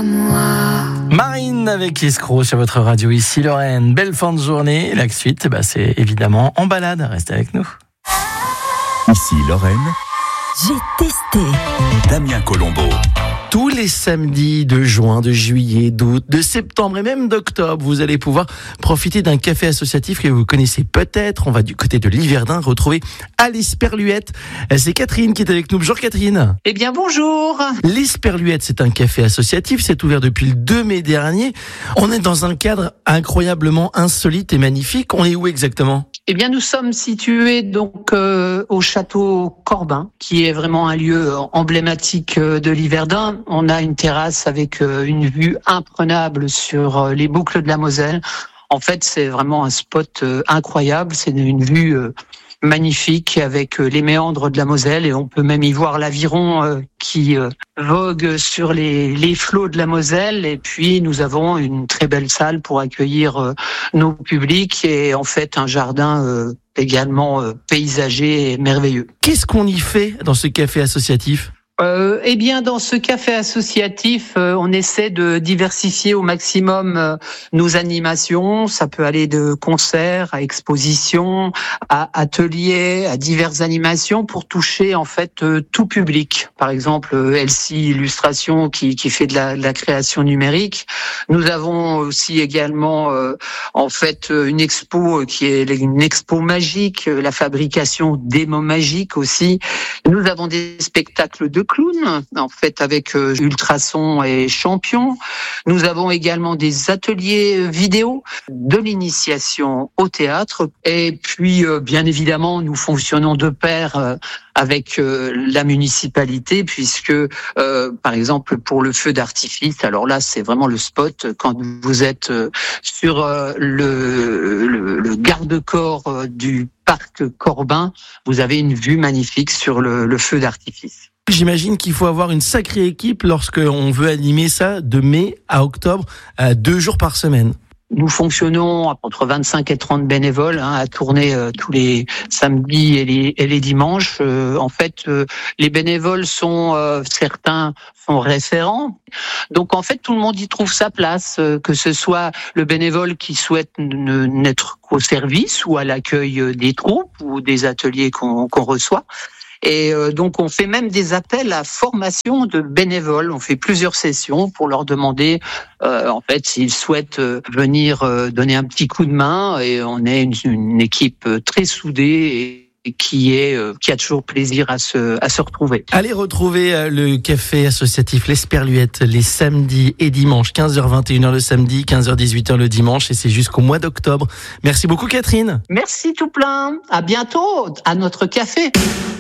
à moi. Marine avec Escroc sur votre radio, ici Lorraine. Belle fin de journée. La suite, c'est évidemment en balade. Restez avec nous. Ici Lorraine. J'ai testé. Damien Colombo. Tous les samedis de juin, de juillet, d'août, de septembre et même d'octobre, vous allez pouvoir profiter d'un café associatif que vous connaissez peut-être. On va du côté de Liverdun retrouver l'Esperluette. C'est Catherine qui est avec nous. Bonjour Catherine. Eh bien bonjour. L'Esperluette, c'est un café associatif. C'est ouvert depuis le 2 mai dernier. On est dans un cadre incroyablement insolite et magnifique. On est où exactement ? Eh bien, nous sommes situés donc au château Corbin, qui est vraiment un lieu emblématique de Liverdun. On a une terrasse avec une vue imprenable sur les boucles de la Moselle. En fait, c'est vraiment un spot incroyable. C'est une vue magnifique avec les méandres de la Moselle et on peut même y voir l'aviron qui vogue sur les flots de la Moselle. Et puis nous avons une très belle salle pour accueillir nos publics et en fait un jardin également paysager et merveilleux. Qu'est-ce qu'on y fait dans ce café associatif ? Eh bien, dans ce café associatif, on essaie de diversifier au maximum nos animations. Ça peut aller de concerts à expositions, à ateliers, à diverses animations pour toucher en fait tout public. Par exemple, Elsie Illustration qui fait de la création numérique. Nous avons aussi également en fait une expo qui est une expo magique, la fabrication d'émaux magiques aussi. Nous avons des spectacles de clown, en fait, avec Ultrason et Champion. Nous avons également des ateliers vidéo, de l'initiation au théâtre. Et puis, bien évidemment, nous fonctionnons de pair avec la municipalité, puisque, par exemple, pour le feu d'artifice, alors là, c'est vraiment le spot. Quand vous êtes sur le garde-corps du parc Corbin, vous avez une vue magnifique sur le feu d'artifice. J'imagine qu'il faut avoir une sacrée équipe lorsqu'on veut animer ça de mai à octobre, 2 jours par semaine. Nous fonctionnons entre 25 et 30 bénévoles à tourner tous les samedis et les dimanches. En fait, les bénévoles sont certains sont référents. Donc en fait, tout le monde y trouve sa place, que ce soit le bénévole qui souhaite n'être qu'au service ou à l'accueil des troupes ou des ateliers qu'on reçoit. Et donc on fait même des appels à formation de bénévoles. On fait plusieurs sessions pour leur demander en fait s'ils souhaitent venir donner un petit coup de main. Et on est une équipe très soudée et qui a toujours plaisir à se retrouver. Allez retrouver le café associatif l'Esperluette les samedis et dimanches, 15h 21h le samedi, 15h 18h le dimanche, et c'est jusqu'au mois d'octobre. Merci beaucoup Catherine. Merci tout plein. À bientôt à notre café.